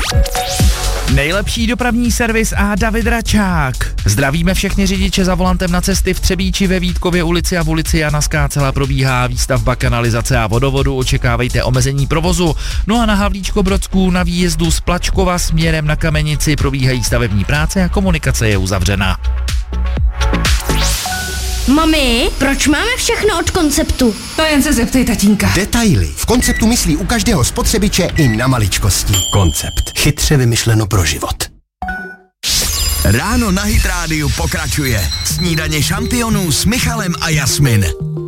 Nejlepší dopravní servis a David Račák. Zdravíme všechny řidiče za volantem na cesty v Třebíči, ve Vítkově ulici a v ulici Jana Skácela probíhá výstavba kanalizace a vodovodu, očekávejte omezení provozu. No a na Havlíčko-Brodsku na výjezdu z Plačkova směrem na Kamenici probíhají stavební práce a komunikace je uzavřena. Mami, proč máme všechno od Konceptu? To jen se zeptej tatínka. Detaily. V Konceptu myslí u každého spotřebiče i na maličkosti. Koncept. Chytře vymyšleno pro život. Ráno na Hit Rádiu pokračuje. Snídaně šampionů s Michalem a Jasmin.